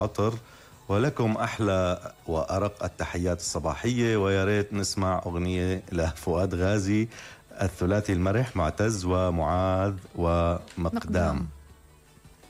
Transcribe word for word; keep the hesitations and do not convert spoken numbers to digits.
عطر. ولكم أحلى وأرق التحيات الصباحية، ويا ريت نسمع أغنية لفؤاد غازي، الثلاثي المرح معتز ومعاذ ومقدام. مقدام.